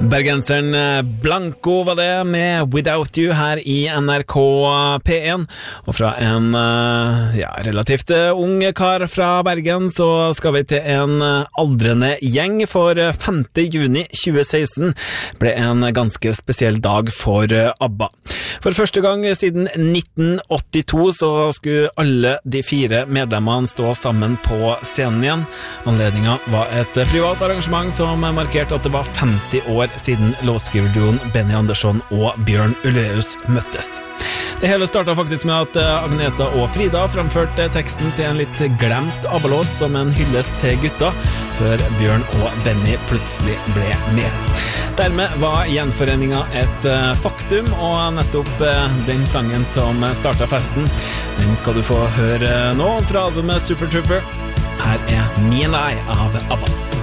Bergenseren Blanco var det med Without You her i NRK P1, og fra en relativt ung kar fra Bergen så skal vi til en aldrende gjeng, for 5. juni 2016 ble en ganske spesiell dag for ABBA. For første gang siden 1982 så skulle alle de 4 medlemmene stå sammen på scenen igjen. Anledningen var et privat arrangement som markerte at det var 50 år siden låtskriverduoen Benny Andersson og Bjørn Ulvaeus møttes. Det hele startet faktisk med at Agneta og Frida framførte teksten til en litt glemt ABBA-låt som en hyllest til gutta, før Bjørn og Benny plutselig ble med. Dermed var gjenforeningen et faktum, og nettopp den sangen som startet festen, den skal du få høre nå fra albumet Super Trooper. Her er Me and I av ABBA.